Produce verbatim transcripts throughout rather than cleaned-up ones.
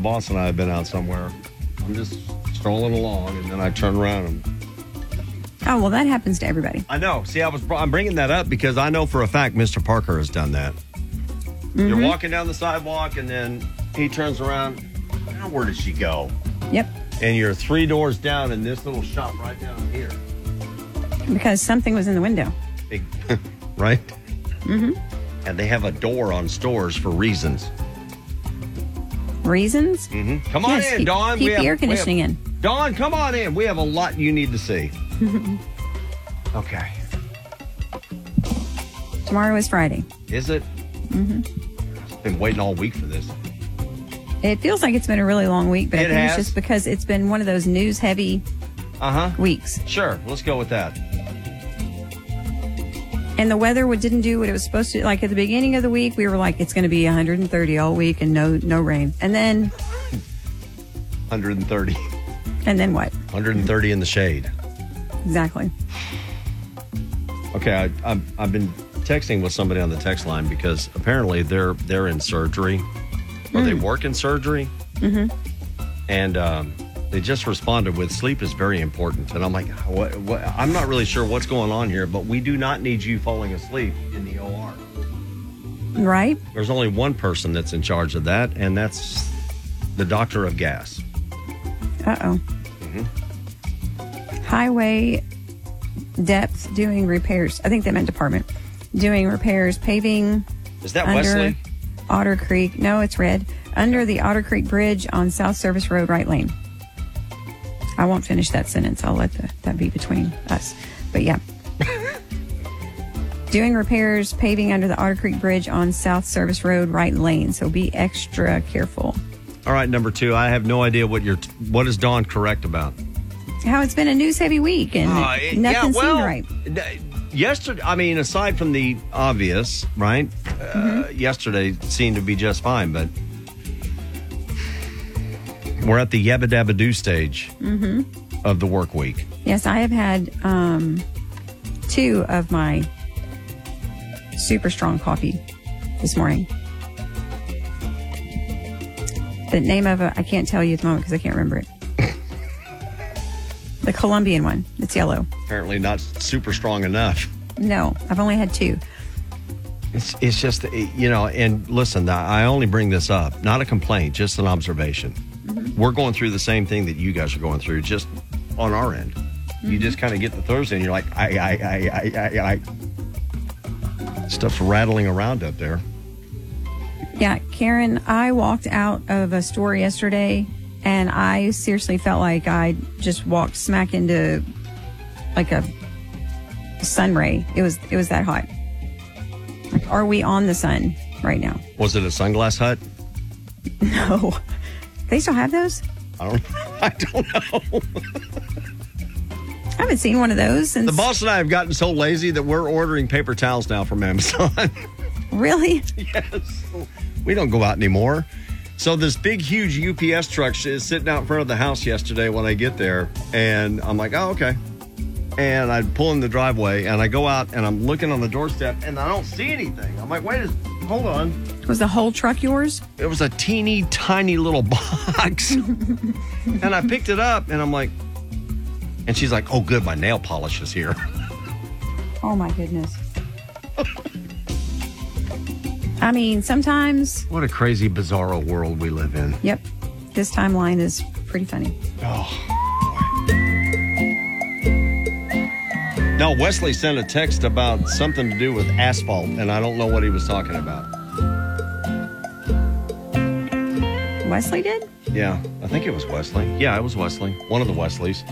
boss and I have been out somewhere. I'm just strolling along, and then I turn around and... Oh, well, that happens to everybody. I know. See, I was, I'm bringing that up because I know for a fact Mister Parker has done that. Mm-hmm. You're walking down the sidewalk, and then he turns around. Now, where did she go? Yep. And you're three doors down in this little shop right down here. Because something was in the window. Big, right? Mm-hmm. And they have a door on stores for reasons. Reasons? Mm-hmm. Come on yes, in, keep, Dawn. Keep we have, the air conditioning have, in. Dawn, come on in. We have a lot you need to see. Okay. Tomorrow is Friday. Is it? Mm-hmm. I've been waiting all week for this. It feels like it's been a really long week, but It I think has. it's just because it's been one of those news-heavy uh-huh. weeks. Sure. Let's go with that. And the weather didn't do what it was supposed to. Like at the beginning of the week, we were like, it's going to be one hundred thirty all week and no no rain. And then... one hundred thirty. And then what? one hundred thirty in the shade. Exactly. Okay, I, I've, I've been texting with somebody on the text line because apparently they're they're in surgery, or mm. they work in surgery, mm-hmm. and um, they just responded with sleep is very important. And I'm like, what, what? I'm not really sure what's going on here, but we do not need you falling asleep in the O R. Right. There's only one person that's in charge of that, and that's the doctor of gas. Uh-oh. Mm-hmm. Highway depth doing repairs. I think they meant department. Doing repairs, paving. Is that under Wesley? Otter Creek. No, it's red. Under the Otter Creek Bridge on South Service Road, right lane. I won't finish that sentence. I'll let the, that be between us. But yeah. Doing repairs, paving under the Otter Creek Bridge on South Service Road, right lane. So be extra careful. All right, number two. I have no idea what you're. What is Dawn correct about? How it's been a news heavy week and uh, it, nothing yeah, well, seemed right. Yesterday, I mean, aside from the obvious, right? Mm-hmm. Uh, yesterday seemed to be just fine, but we're at the yabba dabba do stage mm-hmm. of the work week. Yes, I have had um, two of my super strong coffee this morning. The name of it, I can't tell you at the moment because I can't remember it. The Colombian one. It's yellow. Apparently not super strong enough. No, I've only had two. It's it's just, you know, and listen, I only bring this up, not a complaint, just an observation. Mm-hmm. We're going through the same thing that you guys are going through, just on our end. Mm-hmm. You just kind of get the Thursday and you're like, I, I, I, I, I, I. Stuff's rattling around up there. Yeah, Karen, I walked out of a store yesterday and I seriously felt like I just walked smack into like a sun ray. It was it was that hot. Like, are we on the sun right now? Was it a sunglass hut? No. They still have those? I don't I don't know. I haven't seen one of those since... The boss and I have gotten so lazy that we're ordering paper towels now from Amazon. Really? Yes. We don't go out anymore. So this big, huge U P S truck is sitting out in front of the house yesterday when I get there. And I'm like, oh, okay. And I pull in the driveway and I go out and I'm looking on the doorstep and I don't see anything. I'm like, wait, a, hold on. Was the whole truck yours? It was a teeny tiny little box. And I picked it up and I'm like, and she's like, oh, good, my nail polish is here. Oh, my goodness. I mean, sometimes... What a crazy, bizarro world we live in. Yep. This timeline is pretty funny. Oh, boy. Now, Wesley sent a text about something to do with asphalt, and I don't know what he was talking about. Wesley did? Yeah, I think it was Wesley. Yeah, it was Wesley. One of the Wesleys.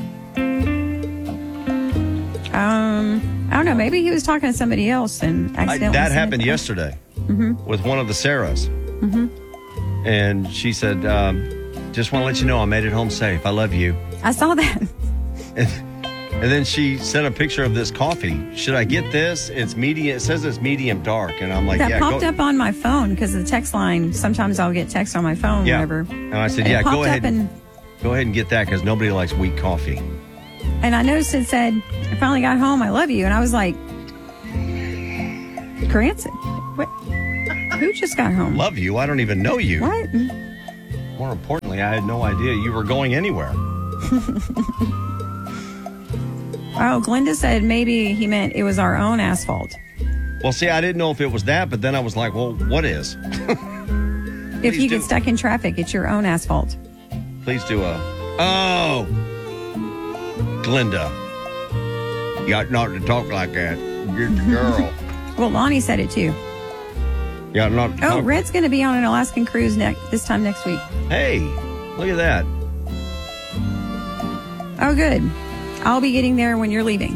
Um, I don't know. Maybe he was talking to somebody else and accidentally... I, that said happened that. yesterday Mm-hmm. with one of the Sarahs. Mm-hmm. And she said, um, just want to let you know I made it home safe. I love you. I saw that. And, and then she sent a picture of this coffee. Should I get this? It's medium. It says it's medium dark. And I'm like, that yeah. popped go. up on my phone because the text line, sometimes I'll get text on my phone Yeah. whenever. And I said, And it yeah, go popped ahead. up and, Go ahead and get that because nobody likes weak coffee. and I noticed it said, I finally got home. I love you. And I was like, Cranston, what? Who just got home? Love you? I don't even know you. What? More importantly, I had no idea you were going anywhere. Oh, Glenda said maybe he meant it was our own asphalt. Well, see, I didn't know if it was that, but then I was like, well, what is? If you do. get stuck in traffic, it's your own asphalt. Please do a... Oh! Glenda. You ought not to talk like that. You're the girl. Well, Lonnie said it too. You ought not to Oh, talk... Red's going to be on an Alaskan cruise next this time next week. Hey, look at that. Oh, good. I'll be getting there when you're leaving.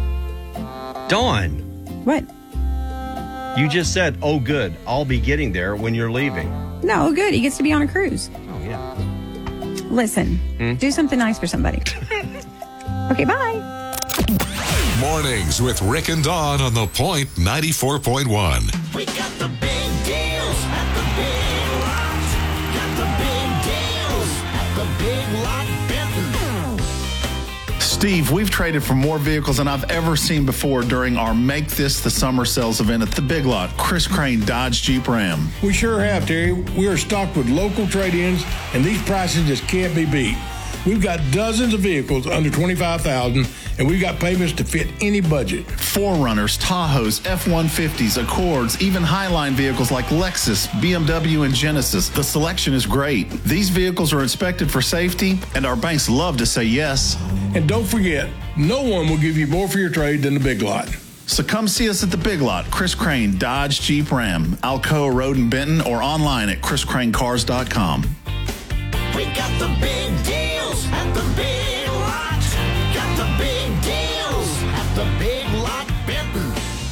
Dawn, What? you just said, oh, good. I'll be getting there when you're leaving. No, good. He gets to be on a cruise. Oh, yeah. Listen, Hmm? do something nice for somebody. Okay, bye. Mornings with Rick and Dawn on The Point ninety-four point one. We got the big deals at the Big Lot. Got the big deals at the Big Lot Benton. Steve, we've traded for more vehicles than I've ever seen before during our Make This the Summer Sales event at the Big Lot, Chris Crane Dodge Jeep Ram. We sure have, Terry. We are stocked with local trade-ins, and these prices just can't be beat. We've got dozens of vehicles under twenty-five thousand dollars, and we've got payments to fit any budget. four runners, Tahoes, F one fifties, Accords, even Highline vehicles like Lexus, B M W, and Genesis. The selection is great. These vehicles are inspected for safety, and our banks love to say yes. And don't forget, no one will give you more for your trade than the Big Lot. So come see us at the Big Lot, Chris Crane Dodge Jeep Ram, Alcoa Road in Benton, or online at chris crane cars dot com. We got the big deals at the Big Lot. Got the big deals at the Big Lot Benton.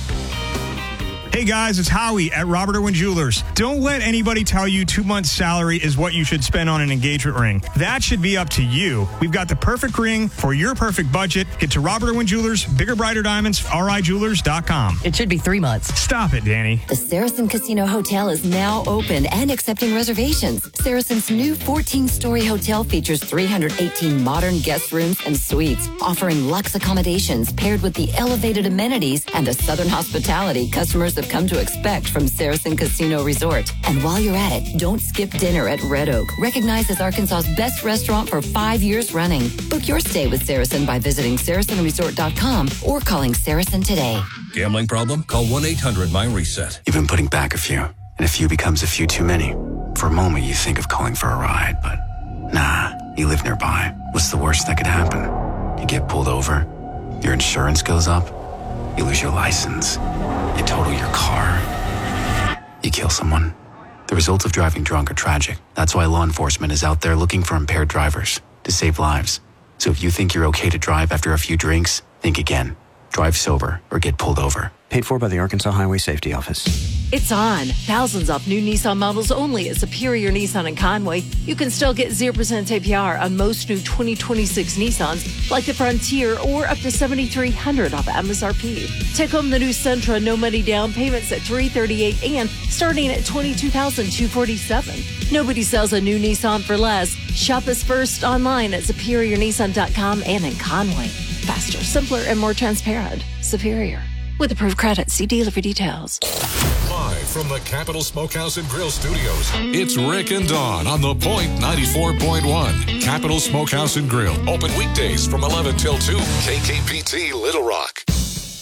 Hey guys, it's Howie at Robert Irwin Jewelers. Don't let anybody tell you two months' salary is what you should spend on an engagement ring. That should be up to you. We've got the perfect ring for your perfect budget. Get to Robert Irwin Jewelers, bigger, brighter diamonds, R I jewelers dot com. It should be three months. Stop it, Danny. The Saracen Casino Hotel is now open and accepting reservations. Saracen's new fourteen-story hotel features three hundred eighteen modern guest rooms and suites, offering luxe accommodations paired with the elevated amenities and the Southern hospitality customers have come to expect from Saracen Casino Resort. And while you're at it, don't skip dinner at Red Oak, recognized as Arkansas's best restaurant for five years running. Book your stay with Saracen by visiting saracen resort dot com or calling Saracen today. Gambling problem? Call one eight hundred my reset. You've been putting back a few, and a few becomes a few too many. For a moment, you think of calling for a ride, but nah, you live nearby. What's the worst that could happen? You get pulled over, your insurance goes up, you lose your license, you total your car, you kill someone. The results of driving drunk are tragic. That's why law enforcement is out there looking for impaired drivers to save lives. So if you think you're okay to drive after a few drinks, think again. Drive sober or get pulled over. Paid for by the Arkansas Highway Safety Office. It's on. Thousands off new Nissan models only at Superior Nissan in Conway. You can still get zero percent A P R on most new twenty twenty-six Nissans, like the Frontier, or up to seven thousand three hundred dollars off M S R P. Take home the new Sentra, no money down, payments at three hundred thirty-eight dollars and starting at twenty-two thousand two hundred forty-seven dollars. Nobody sells a new Nissan for less. Shop us first online at superior nissan dot com and in Conway. Faster, simpler, and more transparent. Superior. With approved credit, see dealer for details. Live from the Capital Smokehouse and Grill Studios, it's Rick and Dawn on The Point ninety-four point one. Capital Smokehouse and Grill, open weekdays from eleven till two. K K P T Little Rock.